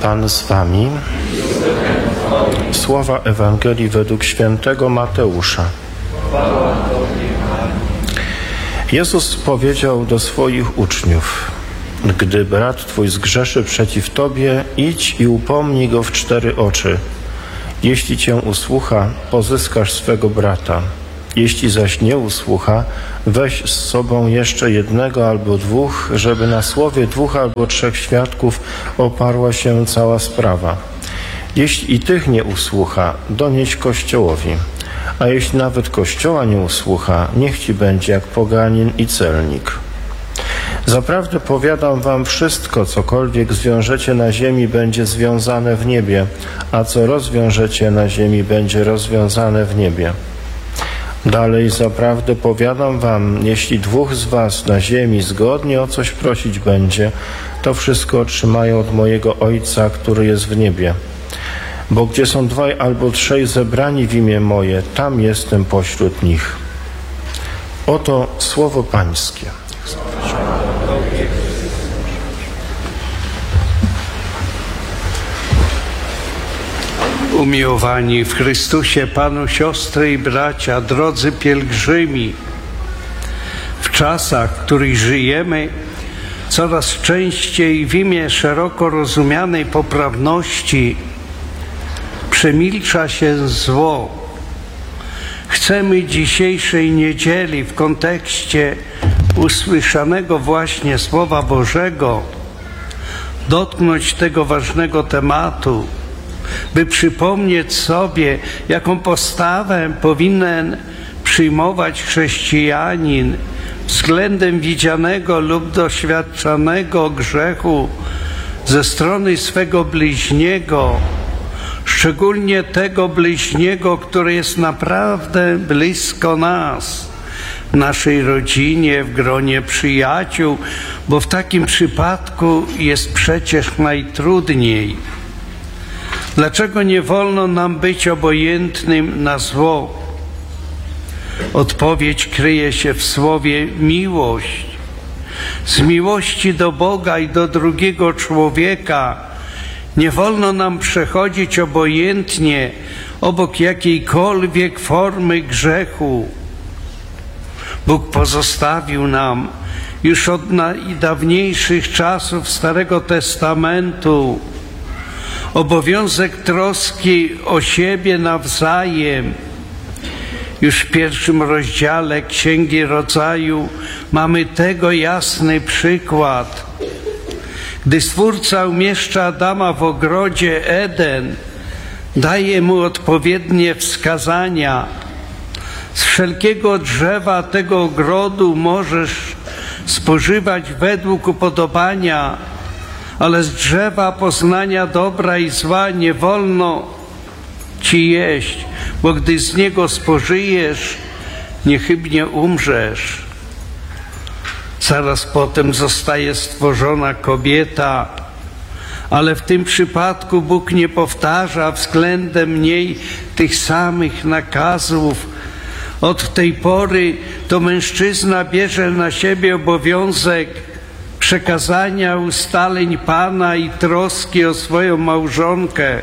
Pan z wami. Słowa Ewangelii według świętego Mateusza. Jezus powiedział do swoich uczniów: gdy brat twój zgrzeszy przeciw tobie, idź i upomnij go w 4 oczy. Jeśli cię usłucha, pozyskasz swego brata. Jeśli zaś nie usłucha, weź z sobą jeszcze 1 albo 2, żeby na słowie 2 albo 3 świadków oparła się cała sprawa. Jeśli i tych nie usłucha, donieś Kościołowi. A jeśli nawet Kościoła nie usłucha, niech ci będzie jak poganin i celnik. Zaprawdę powiadam wam, wszystko, cokolwiek zwiążecie na ziemi, będzie związane w niebie, a co rozwiążecie na ziemi, będzie rozwiązane w niebie. Dalej, zaprawdę powiadam wam, jeśli 2 z was na ziemi zgodnie o coś prosić będzie, to wszystko otrzymają od mojego Ojca, który jest w niebie. Bo gdzie są 2 albo 3 zebrani w imię moje, tam jestem pośród nich. Oto słowo Pańskie. Umiłowani w Chrystusie Panu siostry i bracia, drodzy pielgrzymi, w czasach, w których żyjemy, coraz częściej w imię szeroko rozumianej poprawności przemilcza się zło. Chcemy dzisiejszej niedzieli w kontekście usłyszanego właśnie Słowa Bożego dotknąć tego ważnego tematu, by przypomnieć sobie, jaką postawę powinien przyjmować chrześcijanin względem widzianego lub doświadczanego grzechu ze strony swego bliźniego, szczególnie tego bliźniego, który jest naprawdę blisko nas, w naszej rodzinie, w gronie przyjaciół, bo w takim przypadku jest przecież najtrudniej. Dlaczego nie wolno nam być obojętnym na zło? Odpowiedź kryje się w słowie miłość. Z miłości do Boga i do drugiego człowieka nie wolno nam przechodzić obojętnie obok jakiejkolwiek formy grzechu. Bóg pozostawił nam już od najdawniejszych czasów Starego Testamentu obowiązek troski o siebie nawzajem. Już w 1 rozdziale Księgi Rodzaju mamy tego jasny przykład. Gdy Stwórca umieszcza Adama w ogrodzie Eden, daje mu odpowiednie wskazania. Z wszelkiego drzewa tego ogrodu możesz spożywać według upodobania, ale z drzewa poznania dobra i zła nie wolno ci jeść, bo gdy z niego spożyjesz, niechybnie umrzesz. Zaraz potem zostaje stworzona kobieta, ale w tym przypadku Bóg nie powtarza względem niej tych samych nakazów. Od tej pory to mężczyzna bierze na siebie obowiązek przekazania ustaleń Pana i troski o swoją małżonkę.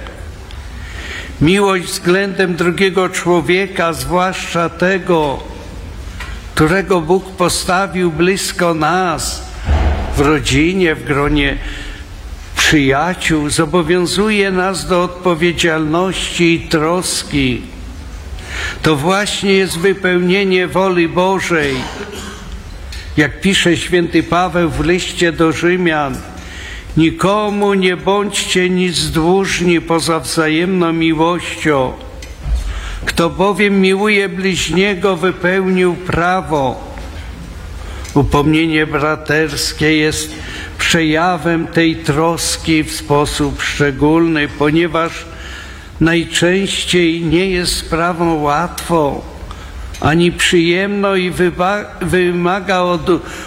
Miłość względem drugiego człowieka, zwłaszcza tego, którego Bóg postawił blisko nas, w rodzinie, w gronie przyjaciół, zobowiązuje nas do odpowiedzialności i troski. To właśnie jest wypełnienie woli Bożej. Jak pisze święty Paweł w liście do Rzymian, nikomu nie bądźcie nic dłużni poza wzajemną miłością. Kto bowiem miłuje bliźniego, wypełnił prawo. Upomnienie braterskie jest przejawem tej troski w sposób szczególny, ponieważ najczęściej nie jest sprawą łatwą, ani przyjemną i wymaga od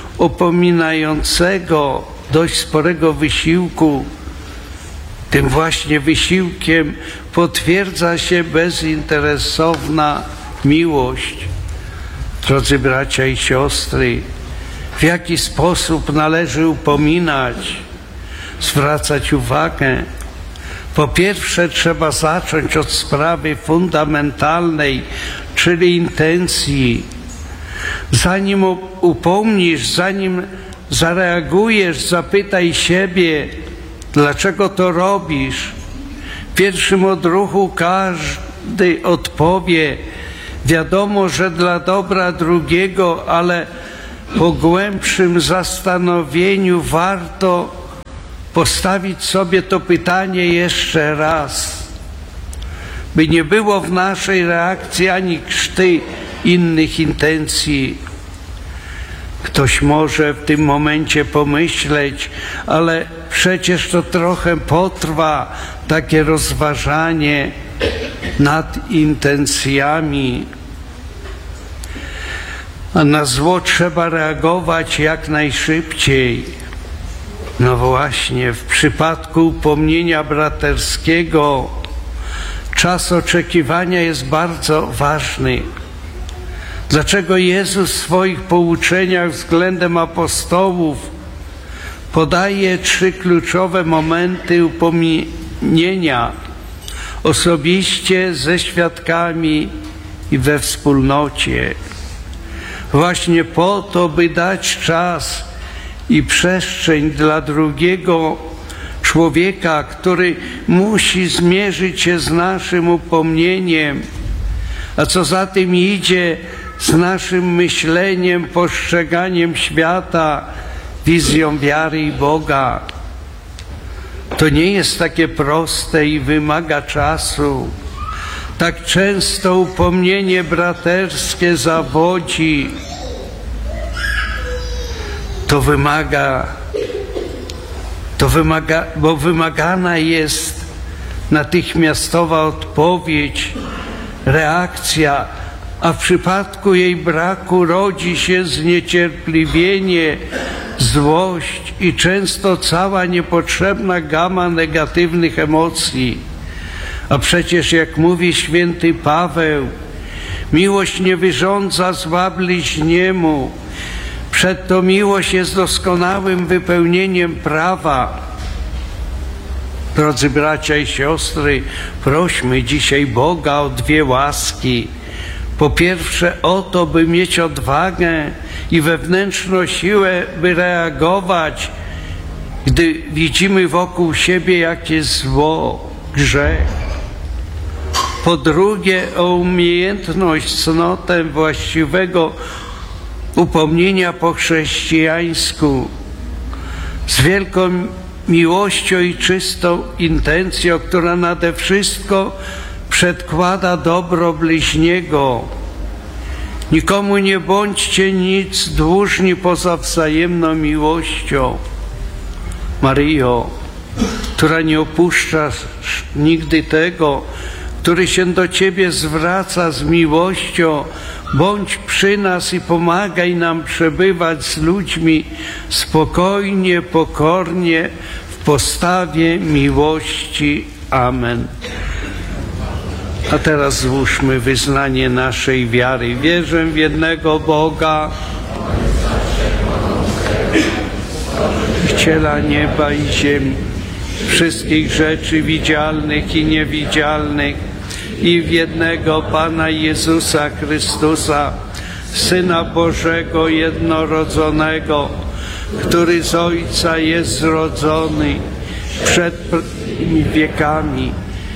upominającego dość sporego wysiłku. Tym właśnie wysiłkiem potwierdza się bezinteresowna miłość. Drodzy bracia i siostry, w jaki sposób należy upominać, zwracać uwagę Po pierwsze trzeba zacząć od sprawy fundamentalnej, czyli intencji. Zanim upomnisz, zanim zareagujesz, zapytaj siebie, dlaczego to robisz. W pierwszym odruchu każdy odpowie, wiadomo, że dla dobra drugiego, ale po głębszym zastanowieniu warto postawić sobie to pytanie jeszcze raz, by nie było w naszej reakcji ani krzty innych intencji. Ktoś może w tym momencie pomyśleć, ale przecież to trochę potrwa, takie rozważanie nad intencjami. A na zło trzeba reagować jak najszybciej. No właśnie, w przypadku upomnienia braterskiego czas oczekiwania jest bardzo ważny. Dlaczego Jezus w swoich pouczeniach względem apostołów podaje 3 kluczowe momenty upomnienia osobiście, ze świadkami i we wspólnocie? Właśnie po to, by dać czas i przestrzeń dla drugiego człowieka, który musi zmierzyć się z naszym upomnieniem, a co za tym idzie, z naszym myśleniem, postrzeganiem świata, wizją wiary i Boga. To nie jest takie proste i wymaga czasu. Tak często upomnienie braterskie zawodzi. Bo wymagana jest natychmiastowa odpowiedź, reakcja, a w przypadku jej braku rodzi się zniecierpliwienie, złość i często cała niepotrzebna gama negatywnych emocji. A przecież, jak mówi święty Paweł, miłość nie wyrządza zła bliźniemu. Przedto miłość jest doskonałym wypełnieniem prawa. Drodzy bracia i siostry, prośmy dzisiaj Boga o 2 łaski. Po pierwsze o to, by mieć odwagę i wewnętrzną siłę, by reagować, gdy widzimy wokół siebie jakieś zło, grzech. Po drugie o umiejętność, cnotę właściwego upomnienia po chrześcijańsku, z wielką miłością i czystą intencją, która nade wszystko przedkłada dobro bliźniego. Nikomu nie bądźcie nic dłużni poza wzajemną miłością. Maryjo, która nie opuszczasz nigdy tego, który się do Ciebie zwraca z miłością, bądź przy nas i pomagaj nam przebywać z ludźmi spokojnie, pokornie, w postawie miłości. Amen. A teraz złóżmy wyznanie naszej wiary. Wierzę w jednego Boga, Stworzyciela nieba i ziemi, wszystkich rzeczy widzialnych i niewidzialnych, i w jednego Pana Jezusa Chrystusa, Syna Bożego jednorodzonego, który z Ojca jest zrodzony przed wiekami,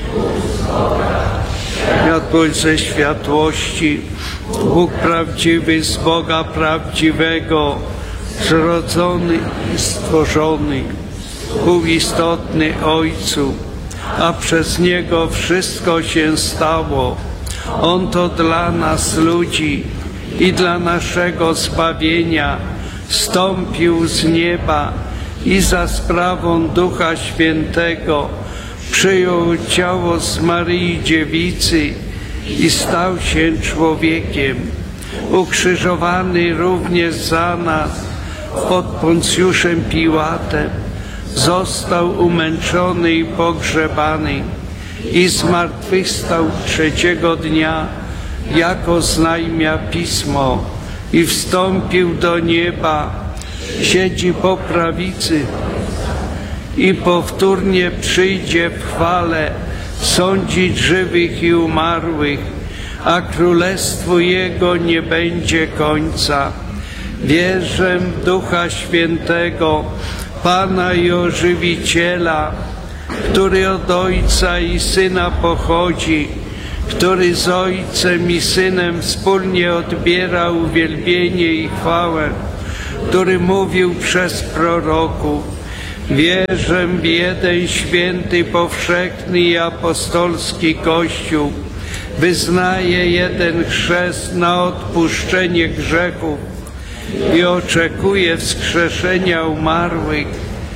światłość ze światłości, Bóg prawdziwy z Boga prawdziwego, zrodzony i stworzony, półistotny Ojcu, a przez Niego wszystko się stało. On to dla nas ludzi i dla naszego zbawienia zstąpił z nieba i za sprawą Ducha Świętego przyjął ciało z Maryi Dziewicy i stał się człowiekiem, ukrzyżowany również za nas pod Poncjuszem Piłatem, został umęczony i pogrzebany i zmartwychwstał 3. dnia, jak oznajmia Pismo, i wstąpił do nieba, siedzi po prawicy i powtórnie przyjdzie w chwale sądzić żywych i umarłych, a królestwu Jego nie będzie końca. Wierzę w Ducha Świętego, Pana i Ożywiciela, który od Ojca i Syna pochodzi, który z Ojcem i Synem wspólnie odbiera uwielbienie i chwałę, który mówił przez proroków. Wierzę w jeden święty, powszechny i apostolski Kościół. Wyznaję jeden chrzest na odpuszczenie grzechów i oczekuję wskrzeszenia umarłych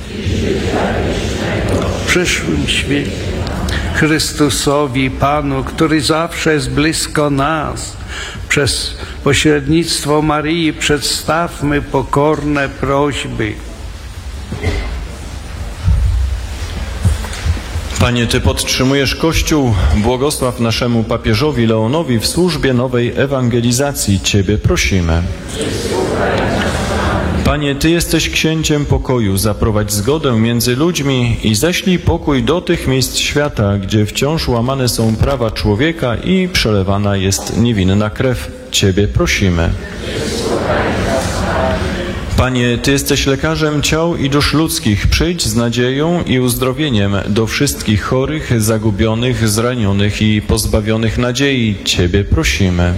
w przyszłym świecie. Chrystusowi, Panu, który zawsze jest blisko nas, przez pośrednictwo Maryi przedstawmy pokorne prośby. Panie, Ty podtrzymujesz Kościół, błogosław naszemu papieżowi Leonowi w służbie nowej ewangelizacji. Ciebie prosimy. Panie, Ty jesteś księciem pokoju, zaprowadź zgodę między ludźmi i ześlij pokój do tych miejsc świata, gdzie wciąż łamane są prawa człowieka i przelewana jest niewinna krew. Ciebie prosimy. Panie, Ty jesteś lekarzem ciał i dusz ludzkich. Przyjdź z nadzieją i uzdrowieniem do wszystkich chorych, zagubionych, zranionych i pozbawionych nadziei. Ciebie prosimy.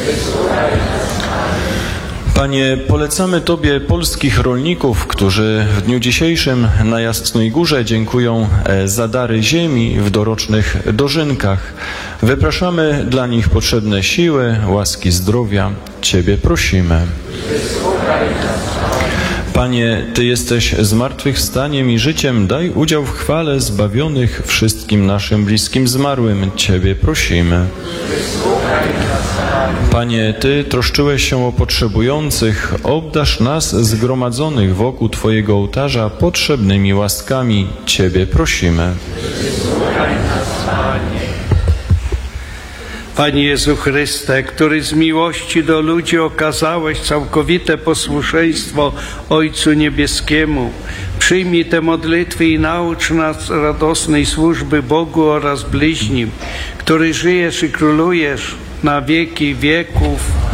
Panie, polecamy Tobie polskich rolników, którzy w dniu dzisiejszym na Jasnej Górze dziękują za dary ziemi w dorocznych dożynkach. Wypraszamy dla nich potrzebne siły, łaski zdrowia. Ciebie prosimy. Panie, Ty jesteś zmartwychwstaniem i życiem, daj udział w chwale zbawionych wszystkim naszym bliskim zmarłym. Ciebie prosimy. Panie, Ty troszczyłeś się o potrzebujących, obdarz nas zgromadzonych wokół Twojego ołtarza potrzebnymi łaskami. Ciebie prosimy. Panie Jezu Chryste, który z miłości do ludzi okazałeś całkowite posłuszeństwo Ojcu Niebieskiemu, przyjmij te modlitwy i naucz nas radosnej służby Bogu oraz bliźnim, który żyjesz i królujesz na wieki wieków.